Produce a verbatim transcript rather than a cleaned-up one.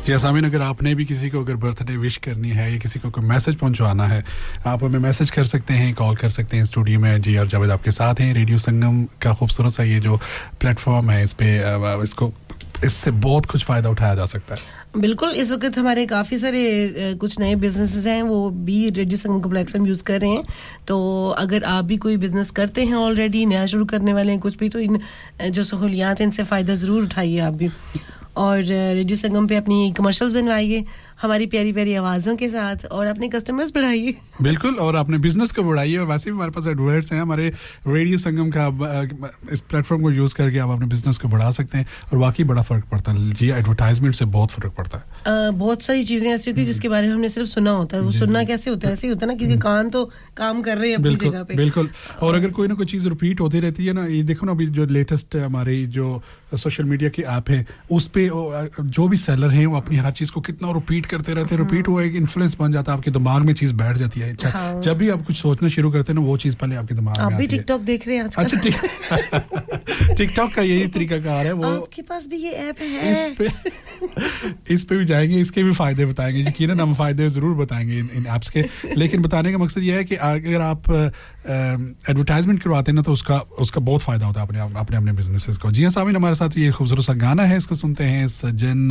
जी सामीन, अगर आपने भी किसी को अगर बर्थडे विश करनी है या किसी को कोई मैसेज पहुंचवाना है, आप हमें मैसेज कर सकते हैं, कॉल कर सकते हैं स्टूडियो में। जी और जावेद आपके साथ हैं। रेडियो संगम का खूबसूरत सा ये जो प्लेटफॉर्म है, इस पे इसको इससे बहुत कुछ फ़ायदा उठाया जा सकता है। बिल्कुल, इस वक्त हमारे काफ़ी सारे कुछ नए बिजनेसेस हैं, वो भी रेडियो संगम का प्लेटफॉर्म यूज़ कर रहे हैं। तो अगर आप भी कोई बिज़नेस करते हैं, ऑलरेडी नया शुरू करने वाले हैं कुछ भी, तो इन जो सहूलियात हैं इनसे फ़ायदा ज़रूर उठाइए आप भी। और रेडियो संगम पे अपनी कमर्शियल्स बनवाइए हमारी प्यारी प्यारी आवाज़ों के साथ, और अपने कस्टमर्स बढ़ाइए। बिल्कुल, और अपने बिजनेस को बढ़ाइए। और वैसे भी हमारे पास एडवर्ट्स हैं हमारे रेडियो संगम का, इस प्लेटफॉर्म को यूज़ करके आप अपने बिजनेस को बढ़ा सकते हैं, और वाकई बड़ा फ़र्क पड़ता है जी। एडवर्टाइजमेंट से बहुत फ़र्क पड़ता है। आ, बहुत सारी चीज़ें ऐसी होती है जिसके बारे में हमने सिर्फ सुना होता है। वो सुनना कैसे होता है? ऐसे ही होता है ना, क्योंकि कान तो काम कर रहे हैं अपनी जगह पे। बिल्कुल, और अगर कोई ना कोई चीज़ रिपीट होती रहती है ना, ये देखो ना, अभी जो लेटेस्ट हमारी जो सोशल मीडिया की ऐप है, उस पे जो भी सेलर हैं वो अपनी हर चीज़ को कितना रिपीट करते रहते हैं। रिपीट हुआ एक इन्फ्लुएंस बन जाता है, आपके दिमाग में चीज़ बैठ जाती है। हाँ। जब भी आप कुछ सोचना शुरू करते हैं ना, वो चीज़ पहले आपके दिमाग में आती है। आप भी टिकटॉक देख रहे हैं आजकल? अच्छा, टिकटॉक का यही तरीका कार है। वो आपके पास भी ये ऐप है? इस पे इस पे भी जाएंगे, इसके भी फायदे बताएंगे। यकीनन हम फायदे जरूर बताएंगे इन, इन ऐप्स के। लेकिन बताने का मकसद ये है कि अगर आप एडवर्टाइजमेंट करवाते हैं ना, तो उसका उसका बहुत फायदा होता है अपने अपने अपने बिजनेसेस को। जी हाँ सामीन, हमारे साथ ये खूबसूरत सा गाना है, इसको सुनते हैं। सजन